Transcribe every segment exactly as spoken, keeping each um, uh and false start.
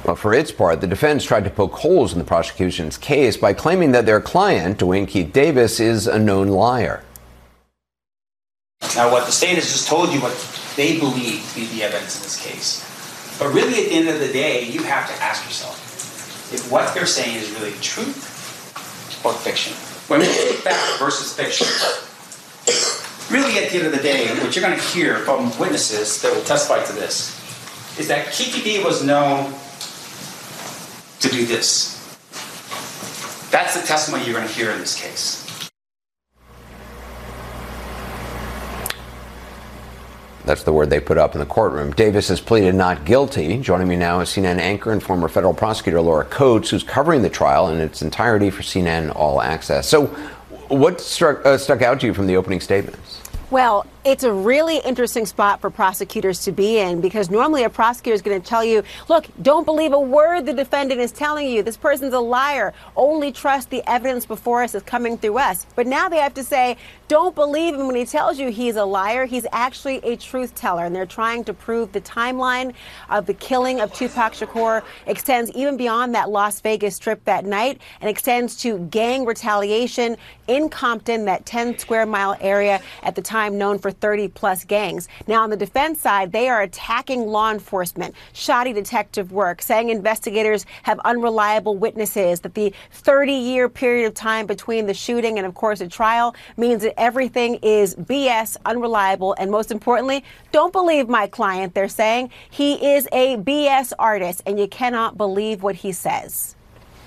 Well, for its part, the defense tried to poke holes in the prosecution's case by claiming that their client, Duane Keith Davis, is a known liar. Now, what the state has just told you what they believe to be the evidence in this case. But really, at the end of the day, you have to ask yourself if what they're saying is really truth or fiction. When we take fact versus fiction, really, at the end of the day, what you're going to hear from witnesses that will testify to this is that Kiki D was known to do this. That's the testimony you're going to hear in this case. That's the word they put up in the courtroom. Davis has pleaded not guilty. Joining me now is C N N anchor and former federal prosecutor Laura Coates, who's covering the trial in its entirety for C N N All Access. So what struck, uh, stuck out to you from the opening statements? Well, it's a really interesting spot for prosecutors to be in, because normally a prosecutor is going to tell you, look, don't believe a word the defendant is telling you. This person's a liar. Only trust the evidence before us is coming through us. But now they have to say, don't believe him when he tells you he's a liar. He's actually a truth teller. And they're trying to prove the timeline of the killing of Tupac Shakur extends even beyond that Las Vegas trip that night and extends to gang retaliation in Compton, that ten square mile area at the time known for thirty plus gangs. Now, on the defense side, they are attacking law enforcement, shoddy detective work, saying investigators have unreliable witnesses, that the thirty year period of time between the shooting and, of course, a trial means that everything is B S, unreliable, and most importantly, don't believe my client. They're saying he is a B S artist, and you cannot believe what he says.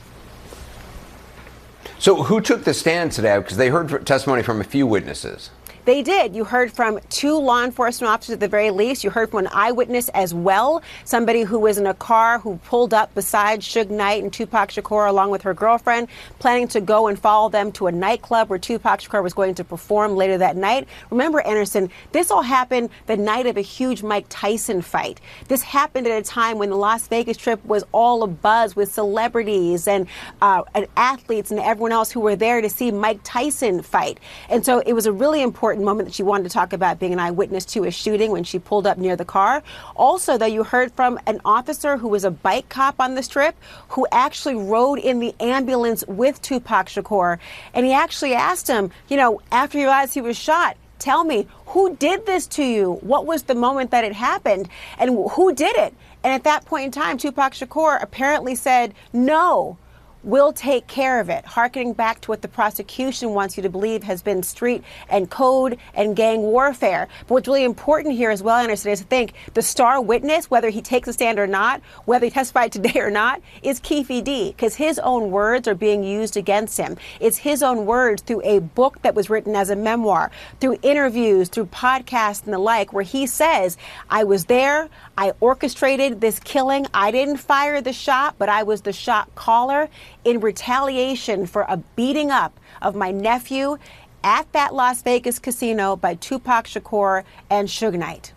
So who took the stand today? Because they heard testimony from a few witnesses. They did. You heard from two law enforcement officers at the very least. You heard from an eyewitness as well, somebody who was in a car who pulled up beside Suge Knight and Tupac Shakur along with her girlfriend, planning to go and follow them to a nightclub where Tupac Shakur was going to perform later that night. Remember, Anderson, this all happened the night of a huge Mike Tyson fight. This happened at a time when the Las Vegas trip was all abuzz with celebrities and, uh, and athletes and everyone else who were there to see Mike Tyson fight. And so it was a really important moment that she wanted to talk about being an eyewitness to a shooting when she pulled up near the car. Also, though, you heard from an officer who was a bike cop on the Strip who actually rode in the ambulance with Tupac Shakur. And he actually asked him, you know, after he realized he was shot, tell me, who did this to you? What was the moment that it happened? And who did it? And at that point in time, Tupac Shakur apparently said, no, we'll take care of it, hearkening back to what the prosecution wants you to believe has been street and code and gang warfare. But what's really important here as well, Anderson, is to think the star witness, whether he takes a stand or not, whether he testified today or not, is Keffe D, because his own words are being used against him. It's his own words through a book that was written as a memoir, through interviews, through podcasts and the like, where he says, I was there, I orchestrated this killing, I didn't fire the shot, but I was the shot caller in retaliation for a beating up of my nephew at that Las Vegas casino by Tupac Shakur and Suge Knight.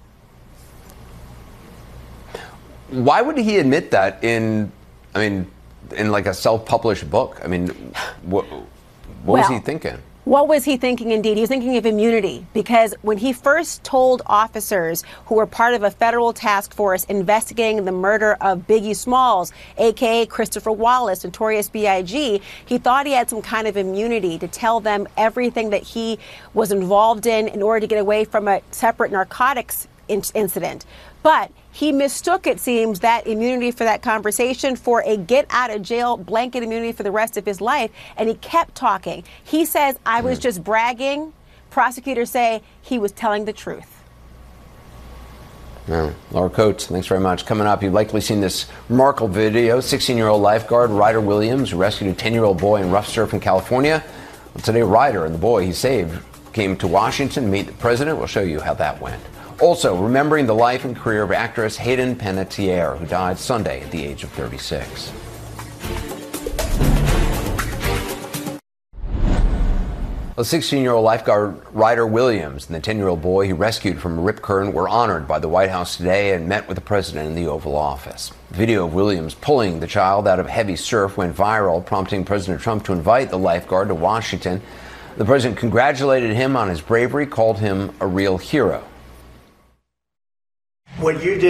Why would he admit that in, I mean, in like a self-published book? I mean, what, what well, was he thinking? What was he thinking indeed? He was thinking of immunity, because when he first told officers who were part of a federal task force investigating the murder of Biggie Smalls, a k a. Christopher Wallace, Notorious B I G, he thought he had some kind of immunity to tell them everything that he was involved in in order to get away from a separate narcotics in- incident. But he mistook, it seems, that immunity for that conversation for a get-out-of-jail blanket immunity for the rest of his life, and he kept talking. He says, I was just bragging. Prosecutors say he was telling the truth. Yeah. Laura Coates, thanks very much. Coming up, you've likely seen this remarkable video. sixteen-year-old lifeguard Ryder Williams, who rescued a ten-year-old boy in rough surf in California. Well, today, Ryder and the boy he saved came to Washington to meet the president. We'll show you how that went. Also, remembering the life and career of actress Hayden Panettiere, who died Sunday at the age of thirty-six. A sixteen-year-old lifeguard Ryder Williams and the ten-year-old boy he rescued from Rip Current were honored by the White House today and met with the president in the Oval Office. Video of Williams pulling the child out of heavy surf went viral, prompting President Trump to invite the lifeguard to Washington. The president congratulated him on his bravery, called him a real hero. What you did